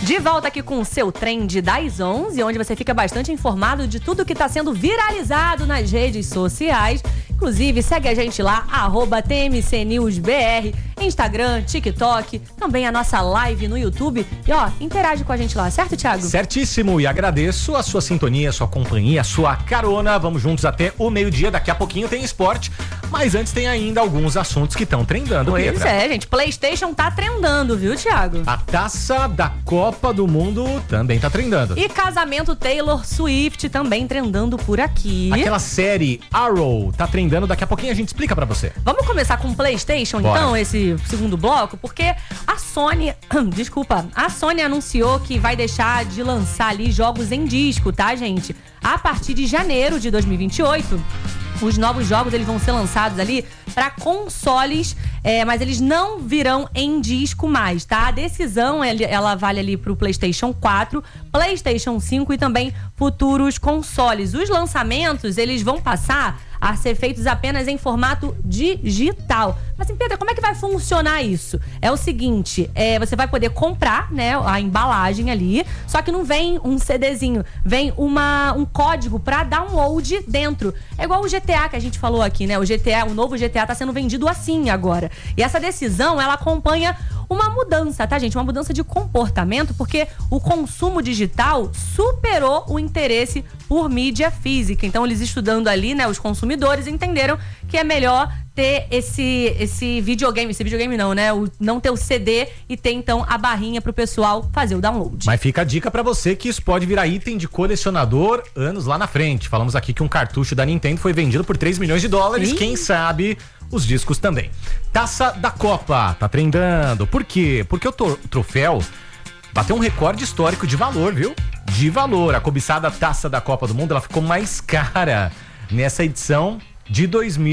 De volta aqui com o seu Trend das 11, onde você fica bastante informado de tudo que está sendo viralizado nas redes sociais. Inclusive, segue a gente lá, @TMCNewsBR, Instagram, TikTok, também a nossa live no YouTube. E ó, interage com a gente lá, certo, Thiago? Certíssimo, e agradeço a sua sintonia, a sua companhia, a sua carona. Vamos juntos até o meio-dia, daqui a pouquinho tem esporte, mas antes tem ainda alguns assuntos que estão trendando, Pois Pietra. é, gente, PlayStation tá trendando, viu, Thiago? A taça da Copa do Mundo também tá trendando. E casamento Taylor Swift também trendando por aqui. Aquela série Arrow tá trendando, daqui a pouquinho a gente explica pra você. Vamos começar com o PlayStation, Bora. então, esse segundo bloco, porque a Sony, a Sony anunciou que vai deixar de lançar ali jogos em disco, tá, gente? A partir de janeiro de 2028, os novos jogos eles vão ser lançados ali para consoles, mas eles não virão em disco mais, tá? A decisão ela vale ali pro PlayStation 4, PlayStation 5 e também futuros consoles. Os lançamentos eles vão passar a ser feitos apenas em formato digital. Mas, assim, Pedro, como é que vai funcionar isso? É o seguinte, você vai poder comprar, né, a embalagem ali, só que não vem um CDzinho, vem um código pra download dentro. É igual o GTA que a gente falou aqui, né? O novo GTA tá sendo vendido assim agora. E essa decisão, ela acompanha uma mudança, tá, gente? Uma mudança de comportamento, porque o consumo digital superou o interesse por mídia física. Então, eles estudando ali, né, os consumidores entenderam que é melhor ter esse videogame não, né? Não ter o CD e ter, então, a barrinha pro pessoal fazer o download. Mas fica a dica pra você que isso pode virar item de colecionador anos lá na frente. Falamos aqui que um cartucho da Nintendo foi vendido por 3 milhões de dólares. Ih. Quem sabe os discos também. Taça da Copa tá trendando. Por quê? Porque o troféu bateu um recorde histórico de valor, viu? De valor. A cobiçada Taça da Copa do Mundo, ela ficou mais cara nessa edição de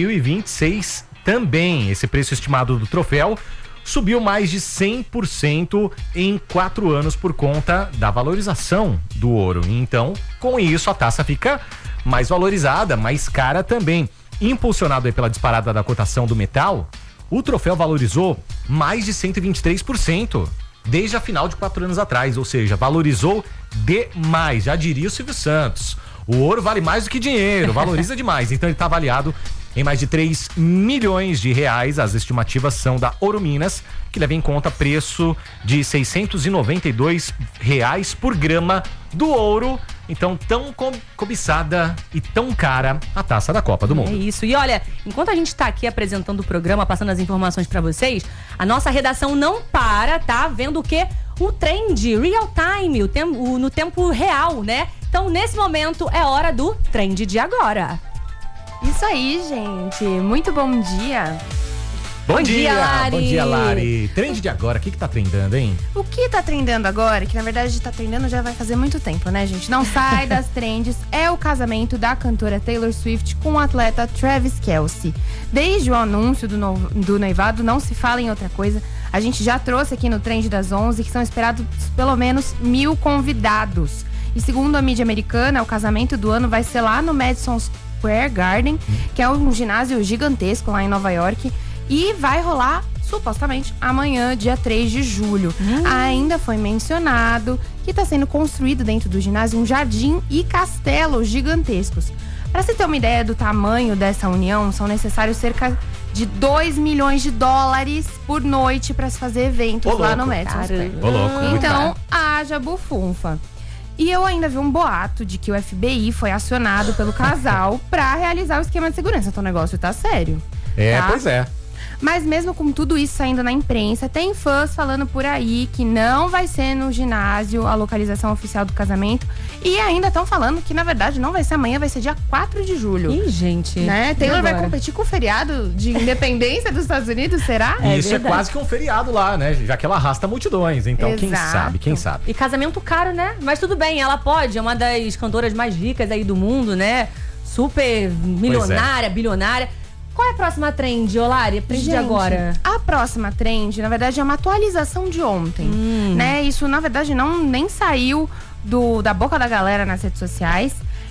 2026 também. Esse preço estimado do troféu subiu mais de 100% em 4 anos por conta da valorização do ouro. Então, com isso, a taça fica mais valorizada, mais cara também. Impulsionado aí pela disparada da cotação do metal, o troféu valorizou mais de 123% desde a final de 4 anos atrás, ou seja, valorizou demais, já diria o Silvio Santos. O ouro vale mais do que dinheiro, valoriza demais. Então ele está avaliado em mais de 3 milhões de reais. As estimativas são da Ouro Minas, que leva em conta preço de R$692 por grama do ouro. Então, tão cobiçada e tão cara a Taça da Copa do Mundo. É isso. E olha, enquanto a gente tá aqui apresentando o programa, passando as informações pra vocês, a nossa redação não para, tá? Vendo o quê? O trend real time, no tempo real, né? Então, nesse momento, é hora do trend de agora. Isso aí, gente. Muito bom dia. Bom dia, Lari! Bom dia, Lari. Trend de agora, o que tá trendando, hein? O que tá trendando agora, que na verdade tá trendando já vai fazer muito tempo, né, gente? Não sai das trends, é o casamento da cantora Taylor Swift com o atleta Travis Kelce. Desde o anúncio do noivado, não se fala em outra coisa. A gente já trouxe aqui no Trend das 11 que são esperados pelo menos 1.000 convidados. E segundo a mídia americana, o casamento do ano vai ser lá no Madison Square Garden, que é um ginásio gigantesco lá em Nova York. E vai rolar, supostamente, amanhã, dia 3 de julho. Ainda foi mencionado que está sendo construído dentro do ginásio um jardim e castelo gigantescos. Para você ter uma ideia do tamanho dessa união, são necessários cerca de 2 milhões de dólares por noite para se fazer eventos lá no Madison Square. Ô, louco, muito Então, caro. haja bufunfa. E eu ainda vi um boato de que o FBI foi acionado pelo casal para realizar o esquema de segurança. Então o negócio tá sério. É, tá? pois é. Mas mesmo com tudo isso saindo na imprensa, tem fãs falando por aí que não vai ser no ginásio a localização oficial do casamento. E ainda estão falando que, na verdade, não vai ser amanhã, vai ser dia 4 de julho. Ih, gente. Né? Taylor vai agora? competir com o feriado de independência dos Estados Unidos, será? E isso verdade. é quase que um feriado lá, né? Já que ela arrasta multidões. Então, quem Exato. sabe, quem sabe. E casamento caro, né? Mas tudo bem, ela pode. É uma das cantoras mais ricas aí do mundo, né? Super milionária, bilionária. Qual é a próxima trend, Olari? A trend de agora? A próxima trend, na verdade, é uma atualização de ontem, né? Isso, na verdade, nem saiu da boca da galera nas redes sociais.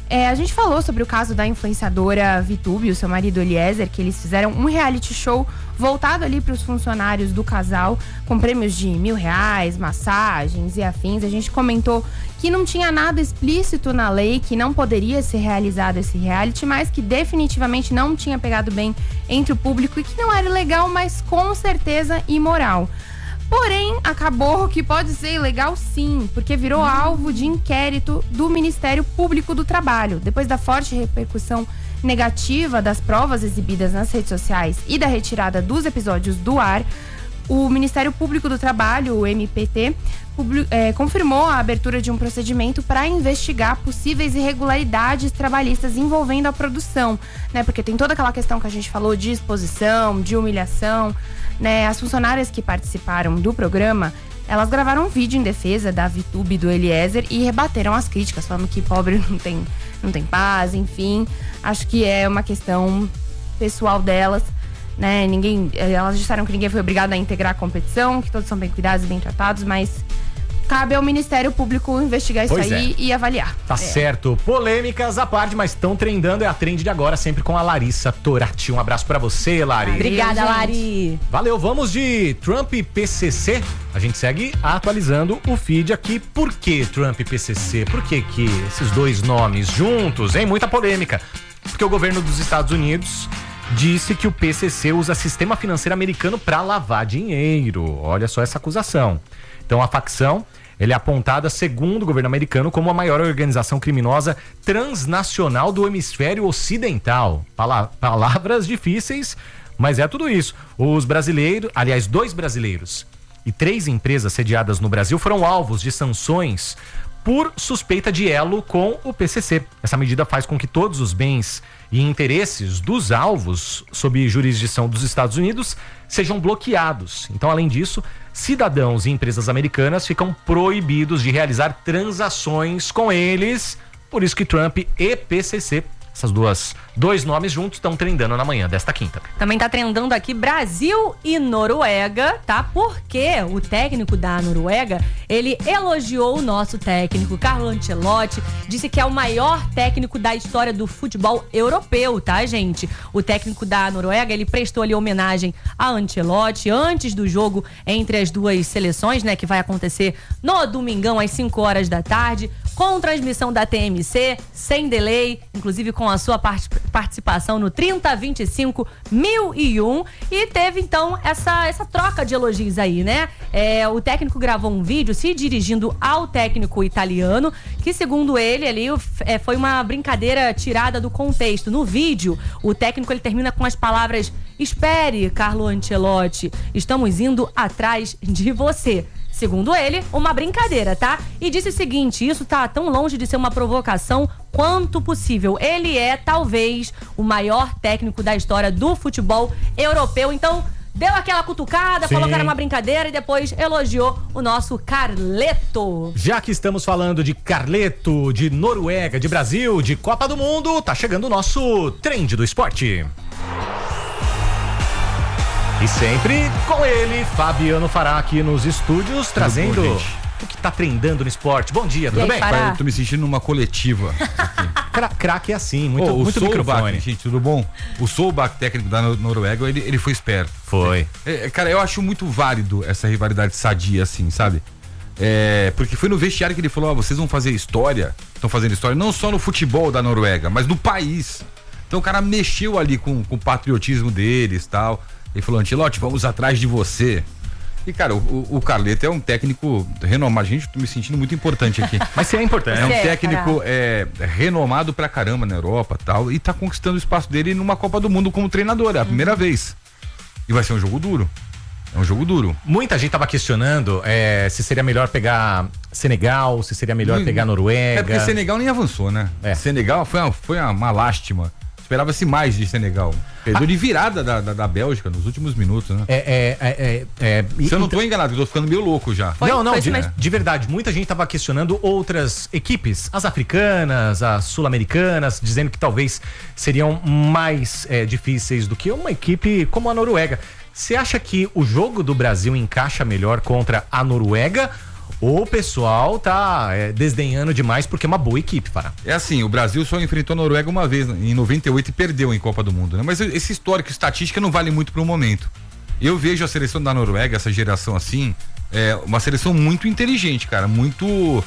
A gente falou sobre o caso da influenciadora Vitube e o seu marido Eliezer, que eles fizeram um reality show voltado ali para os funcionários do casal, com prêmios de R$1.000, massagens e afins. A gente comentou que não tinha nada explícito na lei, que não poderia ser realizado esse reality, mas que definitivamente não tinha pegado bem entre o público e que não era legal, mas com certeza imoral. Porém, acabou que pode ser ilegal sim, porque virou alvo de inquérito do Ministério Público do Trabalho. Depois da forte repercussão negativa das provas exibidas nas redes sociais e da retirada dos episódios do ar, o Ministério Público do Trabalho, o MPT, confirmou a abertura de um procedimento para investigar possíveis irregularidades trabalhistas envolvendo a produção, né? Porque tem toda aquela questão que a gente falou de exposição, de humilhação, né? As funcionárias que participaram do programa, elas gravaram um vídeo em defesa da Vitube e do Eliezer e rebateram as críticas, falando que pobre não tem paz, enfim. Acho que é uma questão pessoal delas, né? Elas disseram que ninguém foi obrigado a integrar a competição, que todos são bem cuidados e bem tratados, mas cabe ao Ministério Público investigar isso aí e avaliar. Tá certo. Polêmicas à parte, mas estão trendando. É a trend de agora, sempre com a Larissa Torati. Um abraço pra você, Lari. Obrigada, Lari. Valeu, vamos de Trump e PCC. A gente segue atualizando o feed aqui. Por que Trump e PCC? Por que esses dois nomes juntos, hein? Muita polêmica. Porque o governo dos Estados Unidos disse que o PCC usa sistema financeiro americano para lavar dinheiro. Olha só essa acusação. Então a facção, ele é apontada, segundo o governo americano, como a maior organização criminosa transnacional do hemisfério ocidental. Palavras difíceis, mas é tudo isso. Os brasileiros, aliás, 2 brasileiros e 3 empresas sediadas no Brasil foram alvos de sanções por suspeita de elo com o PCC. Essa medida faz com que todos os bens e interesses dos alvos sob jurisdição dos Estados Unidos sejam bloqueados. Então, além disso, cidadãos e empresas americanas ficam proibidos de realizar transações com eles. Por isso que Trump e PCC, essas dois nomes juntos, estão trendando na manhã desta quinta. Também tá trendando aqui Brasil e Noruega, tá? Porque o técnico da Noruega, ele elogiou o nosso técnico, Carlo Ancelotti, disse que é o maior técnico da história do futebol europeu, tá, gente? O técnico da Noruega, ele prestou ali homenagem a Ancelotti antes do jogo entre as duas seleções, né? Que vai acontecer no domingão às 5 horas da tarde, com transmissão da TMC, sem delay, inclusive com a sua participação no 3025-1001, e teve então essa troca de elogios aí, né? O técnico gravou um vídeo se dirigindo ao técnico italiano, que segundo ele ali foi uma brincadeira tirada do contexto. No vídeo, o técnico ele termina com as palavras: "Espere, Carlo Ancelotti, estamos indo atrás de você." Segundo ele, uma brincadeira, tá? E disse o seguinte: isso tá tão longe de ser uma provocação quanto possível. Ele é, talvez, o maior técnico da história do futebol europeu. Então, deu aquela cutucada, falou que era uma brincadeira e depois elogiou o nosso Carleto. Já que estamos falando de Carleto, de Noruega, de Brasil, de Copa do Mundo, tá chegando o nosso Trend do Esporte. E sempre com ele, Fabiano Fará, aqui nos estúdios, trazendo o que tá trendando no esporte. Bom dia, tudo bem? Eu tô me sentindo numa coletiva aqui. Craque é assim, muito microfone. Gente, tudo bom? O Solbach, técnico da Noruega, ele foi esperto. Foi. Cara, eu acho muito válido essa rivalidade sadia, assim, sabe? Porque foi no vestiário que ele falou: vocês vão fazer história, estão fazendo história não só no futebol da Noruega, mas no país. Então o cara mexeu ali com o patriotismo deles e tal. Ele falou: Ancelotti, vamos atrás de você. E, cara, o Carleto é um técnico renomado. Gente, tô me sentindo muito importante aqui. Mas você é importante. É um técnico renomado pra caramba na Europa e tal. E tá conquistando o espaço dele numa Copa do Mundo como treinador. É a primeira vez. E vai ser um jogo duro. É um jogo duro. Muita gente tava questionando se seria melhor pegar Senegal, se seria melhor pegar Noruega. Porque Senegal nem avançou, né? Senegal foi uma lástima. Esperava-se mais de Senegal. Perdeu de virada da Bélgica nos últimos minutos, né? Se eu não tô enganado, eu tô ficando meio louco já. De verdade, muita gente tava questionando outras equipes, as africanas, as sul-americanas, dizendo que talvez seriam mais difíceis do que uma equipe como a Noruega. Você acha que o jogo do Brasil encaixa melhor contra a Noruega? ou o pessoal tá desdenhando demais porque é uma boa equipe, Fará. É assim, o Brasil só enfrentou a Noruega uma vez, em 98, e perdeu em Copa do Mundo, né? Mas esse histórico, estatística não vale muito pro momento. Eu vejo a seleção da Noruega, essa geração assim, uma seleção muito inteligente, cara, muito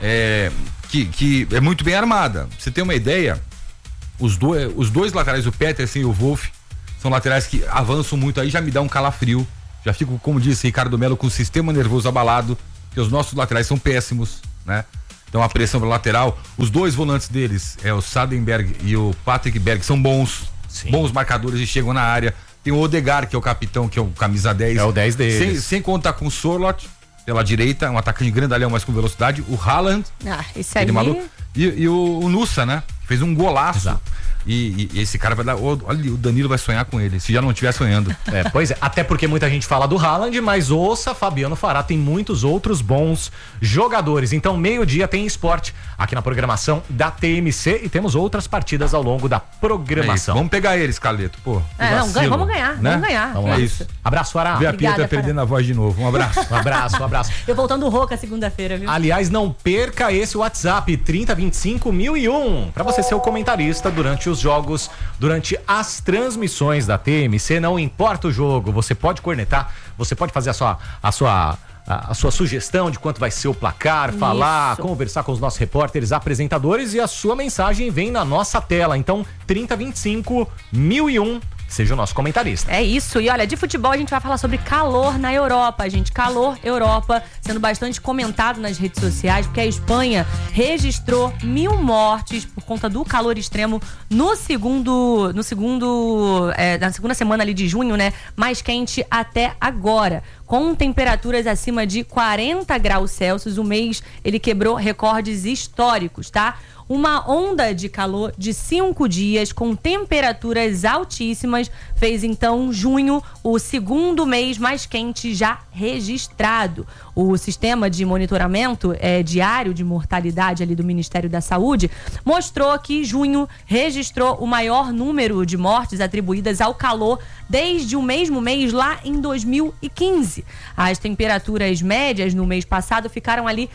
que é muito bem armada. Pra você ter uma ideia, os dois laterais, o Petersen e o Wolf, são laterais que avançam muito, aí já me dá um calafrio, já fico, como disse Ricardo Melo, com o sistema nervoso abalado, porque os nossos laterais são péssimos, né? Então a pressão pro lateral, os dois volantes deles, o Sadenberg e o Patrick Berg, são bons marcadores e chegam na área. Tem o Odegaard, que é o capitão, que é o camisa 10. É o 10 deles. Sem contar com o Sorloth, pela direita, um atacante grandalhão, mas com velocidade. O Haaland. Esse aí. Maluco. E o Nusa, né? Fez um golaço. Exato. E esse cara vai dar. Olha, o Danilo vai sonhar com ele, se já não estiver sonhando. Pois é, até porque muita gente fala do Haaland, mas ouça, Fabiano Fará, tem muitos outros bons jogadores. Então, meio-dia tem esporte aqui na programação da TMC e temos outras partidas ao longo da programação. Vamos pegar eles, Caleto, pô. Vamos ganhar, né? Vamos ganhar. Vamos lá. Isso. Abraço, Fará. Vê a Pia tá perdendo a voz de novo. Um abraço. Um abraço. Eu voltando rouca segunda-feira, viu? Aliás, não perca esse WhatsApp 3025-1001 para você ser o comentarista durante os jogos, durante as transmissões da TMC. Não importa o jogo, você pode cornetar, você pode fazer a sua sugestão de quanto vai ser o placar, falar, conversar com os nossos repórteres, apresentadores, e a sua mensagem vem na nossa tela. Então, 3025-1001. Seja o nosso comentarista. É isso. E olha, de futebol a gente vai falar sobre calor na Europa, gente. Calor Europa, sendo bastante comentado nas redes sociais, porque a Espanha registrou 1.000 mortes por conta do calor extremo na segunda semana ali de junho, né? Mais quente até agora. Com temperaturas acima de 40 graus Celsius, o mês ele quebrou recordes históricos, tá? Uma onda de calor de 5 dias com temperaturas altíssimas fez então junho o segundo mês mais quente já registrado. O sistema de monitoramento diário de mortalidade ali do Ministério da Saúde mostrou que junho registrou o maior número de mortes atribuídas ao calor desde o mesmo mês lá em 2015. As temperaturas médias no mês passado ficaram ali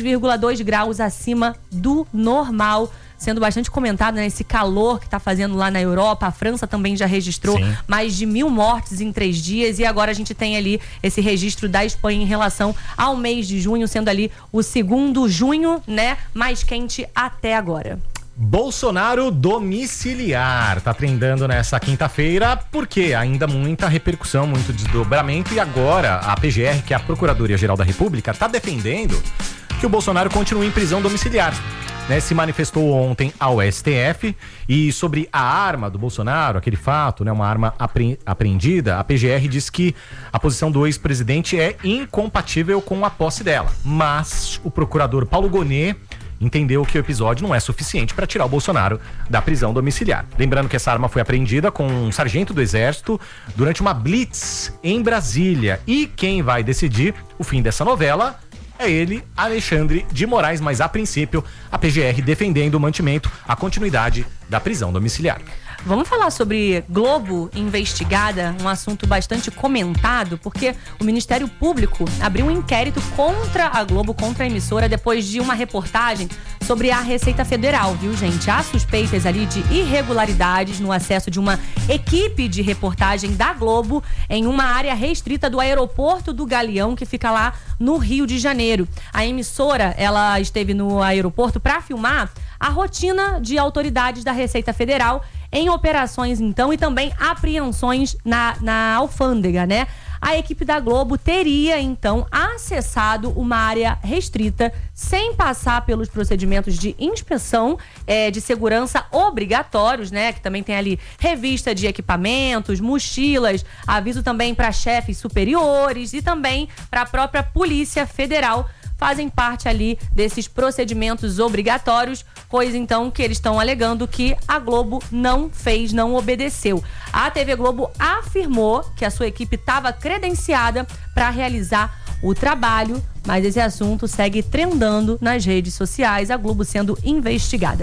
3,2 graus acima do normal, sendo bastante comentado, né, esse calor que está fazendo lá na Europa. A França também já registrou mais de 1.000 mortes em 3 dias, e agora a gente tem ali esse registro da Espanha em relação ao mês de junho, sendo ali o segundo junho, né, mais quente até agora. Bolsonaro domiciliar, tá trendando nessa quinta-feira, porque ainda muita repercussão, muito desdobramento, e agora a PGR, que é a Procuradoria-Geral da República, tá defendendo que o Bolsonaro continue em prisão domiciliar. Né, se manifestou ontem ao STF, e sobre a arma do Bolsonaro, aquele fato, né, uma arma apreendida, a PGR diz que a posição do ex-presidente é incompatível com a posse dela, mas o procurador Paulo Gonet entendeu que o episódio não é suficiente para tirar o Bolsonaro da prisão domiciliar. Lembrando que essa arma foi apreendida com um sargento do Exército durante uma blitz em Brasília, e quem vai decidir o fim dessa novela é ele, Alexandre de Moraes, mas a princípio a PGR defendendo o mantimento, a continuidade da prisão domiciliar. Vamos falar sobre Globo investigada, um assunto bastante comentado, porque o Ministério Público abriu um inquérito contra a Globo, contra a emissora, depois de uma reportagem sobre a Receita Federal, viu, gente? Há suspeitas ali de irregularidades no acesso de uma equipe de reportagem da Globo em uma área restrita do aeroporto do Galeão, que fica lá no Rio de Janeiro. A emissora, ela esteve no aeroporto para filmar a rotina de autoridades da Receita Federal em operações, então, e também apreensões na alfândega, né? A equipe da Globo teria, então, acessado uma área restrita sem passar pelos procedimentos de inspeção de segurança obrigatórios, né? Que também tem ali revista de equipamentos, mochilas, aviso também para chefes superiores e também para a própria Polícia Federal. Fazem parte ali desses procedimentos obrigatórios, coisa então que eles estão alegando que a Globo não fez, não obedeceu. A TV Globo afirmou que a sua equipe estava credenciada para realizar o trabalho, mas esse assunto segue trendando nas redes sociais, a Globo sendo investigada.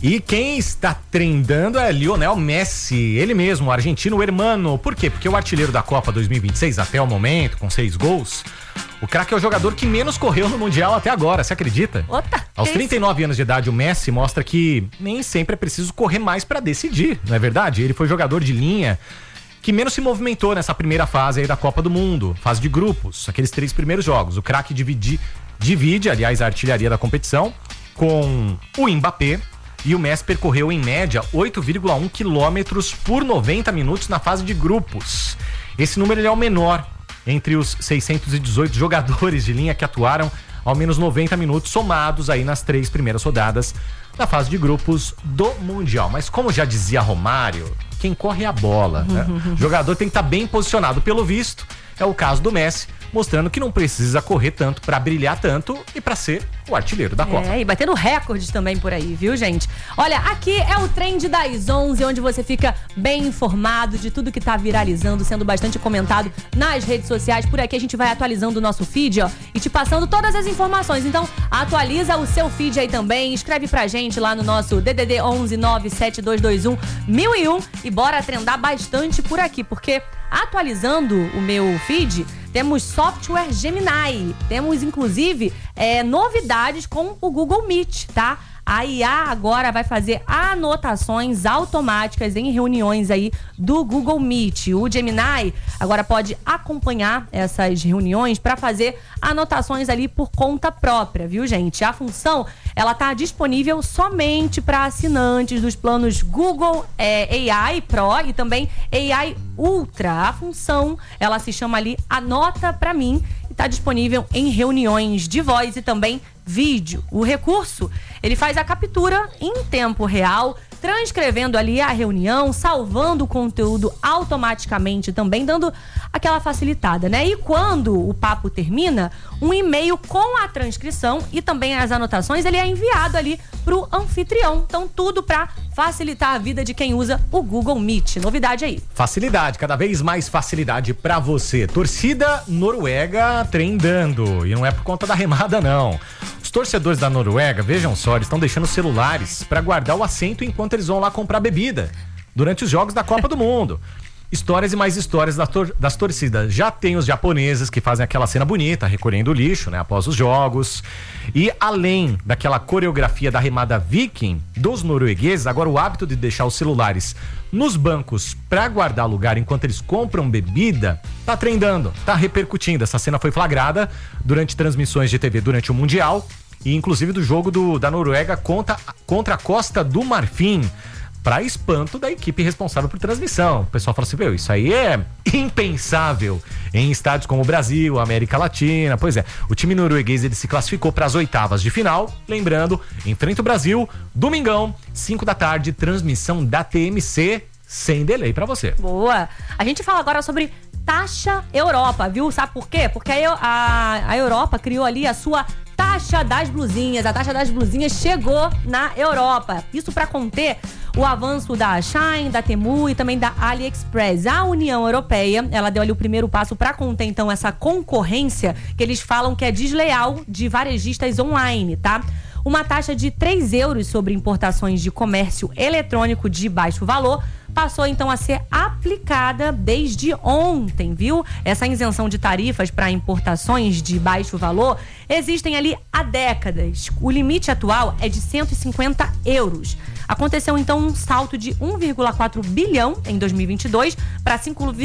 E quem está trendando é Lionel Messi, ele mesmo, o argentino hermano. Por quê? Porque o artilheiro da Copa 2026, até o momento, com 6 gols, o craque é o jogador que menos correu no Mundial até agora, você acredita? Opa, aos 39 anos de idade, o Messi mostra que nem sempre é preciso correr mais para decidir, não é verdade? Ele foi jogador de linha que menos se movimentou nessa primeira fase aí da Copa do Mundo, fase de grupos, aqueles 3 primeiros jogos. O craque divide, aliás, a artilharia da competição com o Mbappé, e o Messi percorreu em média 8,1 quilômetros por 90 minutos na fase de grupos. Esse número ele é o menor entre os 618 jogadores de linha que atuaram ao menos 90 minutos somados aí nas 3 primeiras rodadas da fase de grupos do Mundial. Mas como já dizia Romário, quem corre é a bola, né? O jogador tem que estar bem posicionado. Pelo visto, é o caso do Messi, mostrando que não precisa correr tanto para brilhar tanto e para ser o artilheiro da Copa. E batendo recordes também por aí, viu, gente? Olha, aqui é o Trend das 11, onde você fica bem informado de tudo que tá viralizando, sendo bastante comentado nas redes sociais. Por aqui a gente vai atualizando o nosso feed, ó, e te passando todas as informações. Então, atualiza o seu feed aí também, escreve pra gente lá no nosso DDD 11 97221 1001 e bora trendar bastante por aqui, porque atualizando o meu feed, temos software Gemini, temos inclusive novidades com o Google Meet, tá? A IA agora vai fazer anotações automáticas em reuniões aí do Google Meet. O Gemini agora pode acompanhar essas reuniões para fazer anotações ali por conta própria, viu, gente? A função, ela tá disponível somente para assinantes dos planos Google AI Pro e também AI Ultra. A função, ela se chama ali Anota Pra Mim e tá disponível em reuniões de voz e também vídeo. O recurso, ele faz a captura em tempo real, transcrevendo ali a reunião, salvando o conteúdo automaticamente também, dando aquela facilitada, né? E quando o papo termina, um e-mail com a transcrição e também as anotações, ele é enviado ali pro anfitrião. Então, tudo para facilitar a vida de quem usa o Google Meet. Novidade aí. Facilidade, cada vez mais facilidade para você. Torcida noruega trendando. E não é por conta da remada, não. Os torcedores da Noruega, vejam só, eles estão deixando celulares para guardar o assento enquanto eles vão lá comprar bebida durante os jogos da Copa do Mundo. Histórias e mais histórias das torcidas. Já tem os japoneses que fazem aquela cena bonita, recolhendo o lixo, né, após os jogos. E além daquela coreografia da remada viking dos noruegueses, agora o hábito de deixar os celulares nos bancos para guardar lugar enquanto eles compram bebida, tá trendando, tá repercutindo. Essa cena foi flagrada durante transmissões de TV durante o Mundial e inclusive do jogo da Noruega contra a Costa do Marfim, para espanto da equipe responsável por transmissão. O pessoal fala assim, meu, isso aí é impensável em estádios como o Brasil, América Latina. Pois é, o time norueguês ele se classificou para as oitavas de final, lembrando, enfrenta o Brasil, domingão, 5 da tarde, transmissão da TMC, sem delay para você. Boa! A gente fala agora sobre Taxa Europa, viu? Sabe por quê? Porque a Europa criou ali a sua taxa das blusinhas. A taxa das blusinhas chegou na Europa. Isso para conter o avanço da Shein, da Temu e também da AliExpress. A União Europeia, ela deu ali o primeiro passo para conter, então, essa concorrência que eles falam que é desleal de varejistas online, tá? Uma taxa de 3 euros sobre importações de comércio eletrônico de baixo valor passou então a ser aplicada desde ontem, viu? Essa isenção de tarifas para importações de baixo valor existem ali há décadas. O limite atual é de 150 euros. Aconteceu então um salto de 1,4 bilhão em 2022 para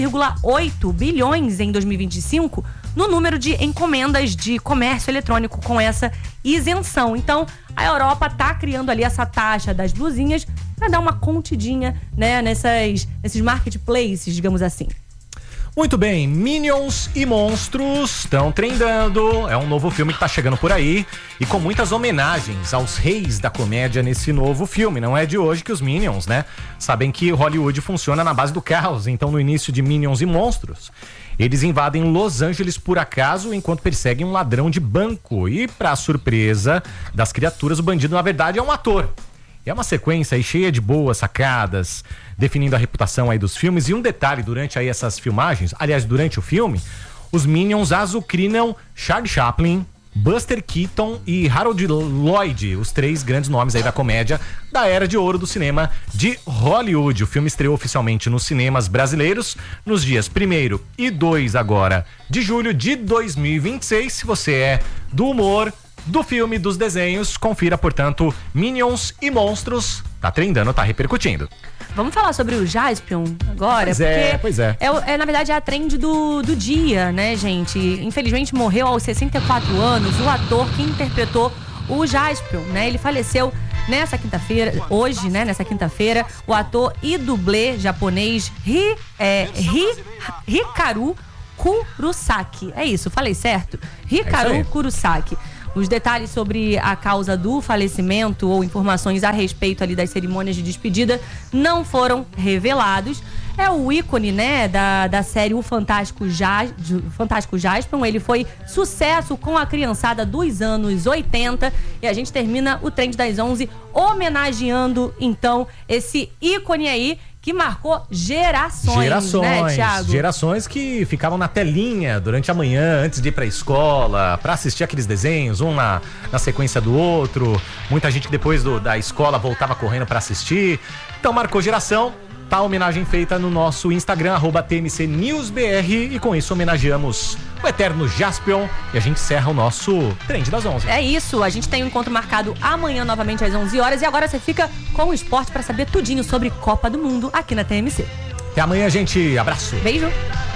5,8 bilhões em 2025 no número de encomendas de comércio eletrônico com essa isenção. Então, a Europa tá criando ali essa taxa das blusinhas para dar uma contidinha, né, nesses marketplaces, digamos assim. Muito bem, Minions e Monstros estão trendando. É um novo filme que tá chegando por aí e com muitas homenagens aos reis da comédia nesse novo filme. Não é de hoje que os Minions, né, sabem que Hollywood funciona na base do caos. Então, no início de Minions e Monstros, eles invadem Los Angeles por acaso enquanto perseguem um ladrão de banco. E, para surpresa das criaturas, o bandido, na verdade, é um ator. É uma sequência aí cheia de boas sacadas, definindo a reputação aí dos filmes. E um detalhe, durante aí essas filmagens, aliás, durante o filme, os Minions azucrinam Charlie Chaplin, Buster Keaton e Harold Lloyd, os 3 grandes nomes aí da comédia da era de ouro do cinema de Hollywood. O filme estreou oficialmente nos cinemas brasileiros nos dias 1º e 2 agora de julho de 2026. Se você é do humor, do filme, dos desenhos, confira, portanto, Minions e Monstros. Tá trendando, tá repercutindo. Vamos falar sobre o Jaspion agora? Pois é. Na verdade, é a trend do dia, né, gente? Infelizmente, morreu aos 64 anos o ator que interpretou o Jaspion, né? Ele faleceu nessa quinta-feira, hoje, né, nessa quinta-feira, o ator e dublê japonês Hikaru Kurosaki. É isso, falei certo? Hikaru Kurosaki. Os detalhes sobre a causa do falecimento ou informações a respeito ali das cerimônias de despedida não foram revelados. É o ícone, né, da série O Fantástico Jaspion. Ele foi sucesso com a criançada dos anos 80 e a gente termina o Trend das 11 homenageando, então, esse ícone aí que marcou gerações, né, Thiago? Gerações que ficavam na telinha durante a manhã, antes de ir pra escola, pra assistir aqueles desenhos, um na sequência do outro. Muita gente depois da escola voltava correndo pra assistir. Então marcou geração. Tá a homenagem feita no nosso Instagram, @TMCNewsBR, e com isso homenageamos o eterno Jaspion e a gente encerra o nosso Trend das 11. É isso, a gente tem um encontro marcado amanhã novamente às 11 horas e agora você fica com o esporte para saber tudinho sobre Copa do Mundo aqui na TMC. Até amanhã, gente. Abraço. Beijo.